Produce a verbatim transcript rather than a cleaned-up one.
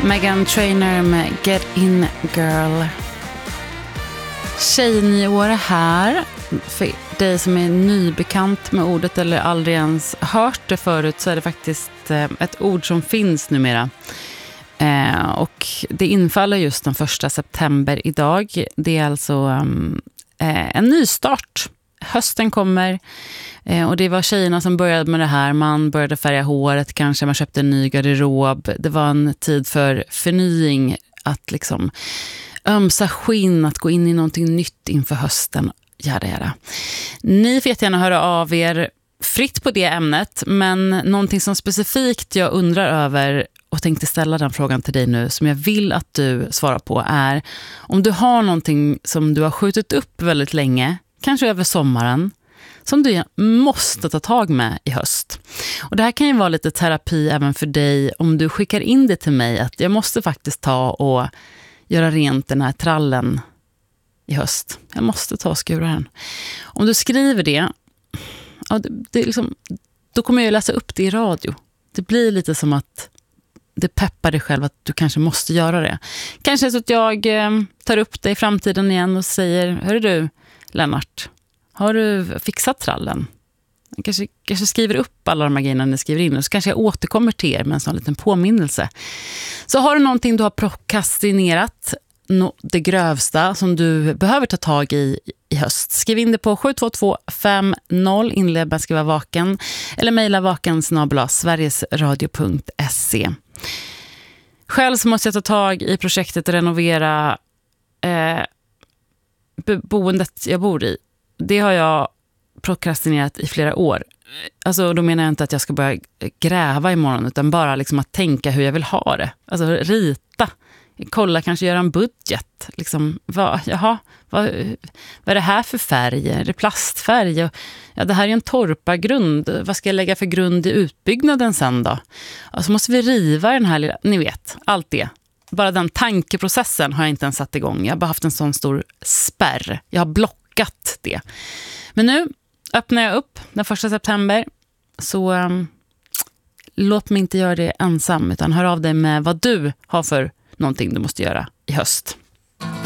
Meghan Trainor med Get In Girl. Tjejnyår är här. För dig som är nybekant med ordet eller aldrig ens hört det förut, så är det faktiskt ett ord som finns numera. Eh, och det infaller just den första september idag. Det är alltså eh, en ny start. Hösten kommer eh, och det var tjejerna som började med det här. Man började färga håret, kanske man köpte en ny garderob. Det var en tid för förnying, att liksom ömsa skinn, att gå in i någonting nytt inför hösten. Jada, jada. Ni får jättegärna höra av er fritt på det ämnet, men någonting som specifikt jag undrar över och tänkte ställa den frågan till dig nu, som jag vill att du svarar på, är om du har någonting som du har skjutit upp väldigt länge, kanske över sommaren, som du måste ta tag med i höst. Och det här kan ju vara lite terapi även för dig om du skickar in det till mig, att jag måste faktiskt ta och göra rent den här trallen i höst. Jag måste ta och skura den. Om du skriver det, ja, det, det är liksom, då kommer jag läsa upp det i radio. Det blir lite som att det peppar dig själv att du kanske måste göra det. Kanske så att jag eh, tar upp det i framtiden igen och säger: hörru du, Lennart, har du fixat trallen? Jag kanske, kanske skriver upp alla de här grejerna ni skriver in, och så kanske jag återkommer till er med en sån liten påminnelse. Så har du någonting du har prokrastinerat, no, det grövsta som du behöver ta tag i i höst, skriv in det på sju två två fem noll, inled med att skriva vaken, eller mejla vaken snabel-a sverigesradio punkt se. Själv så måste jag ta tag i projektet att renovera eh, boendet jag bor i. Det har jag prokrastinerat i flera år. Alltså då menar jag inte att jag ska börja gräva imorgon, utan bara liksom att tänka hur jag vill ha det. Alltså rita, kolla, kanske göra en budget. Liksom, vad, jaha, vad, vad är det här för färg? Är det plastfärg? Ja, det här är en torpargrund. Vad ska jag lägga för grund i utbyggnaden sen då? Alltså måste vi riva den här lilla, ni vet, allt det. Bara den tankeprocessen har jag inte ens satt igång. Jag har bara haft en sån stor spärr. Jag har blockat det. Men nu öppnar jag upp den första september. Så um, låt mig inte göra det ensam, utan hör av dig med vad du har för någonting du måste göra i höst.